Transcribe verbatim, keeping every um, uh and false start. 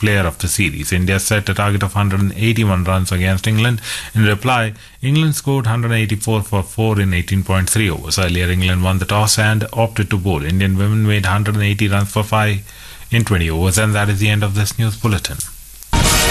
player of the series. India set a target of one hundred eighty-one runs against England. In reply, England scored one hundred eighty-four for four in eighteen point three overs. Earlier, England won the toss and opted to bowl. Indian women made one hundred eighty runs for five in twenty overs, and that is the end of this news bulletin.